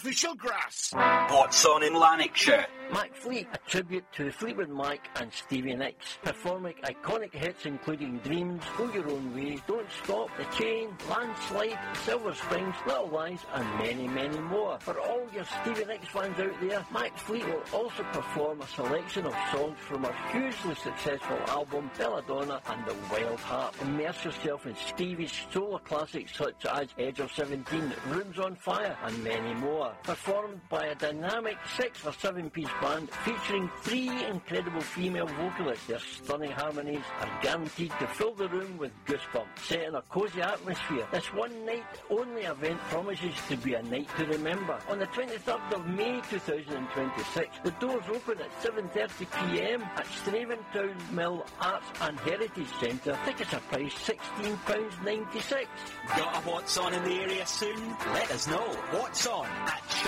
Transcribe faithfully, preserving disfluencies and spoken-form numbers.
artificial grass. What's on in Lanarkshire? Mac Fleet, a tribute to Fleetwood Mac and Stevie Nicks, performing iconic hits including Dreams, Go Your Own Way, Don't Stop, The Chain, Landslide, Silver Springs, Little Lies, and many, many more. For all your Stevie Nicks fans out there, Mac Fleet will also perform a selection of songs from our hugely successful album Belladonna and The Wild Heart. Immerse yourself in Stevie's solo classics such as Edge of seventeen, Rooms on Fire, and many more. Performed by a dynamic six or seven piece band featuring three incredible female vocalists. Their stunning harmonies are guaranteed to fill the room with goosebumps, set in a cosy atmosphere. This one night only event promises to be a night to remember. On the twenty-third of May two thousand twenty-six, the doors open at seven thirty p m at Straventown Mill Arts and Heritage Centre. Tickets are priced sixteen pounds ninety-six. Got a What's On in the area soon? Let us know. What's On at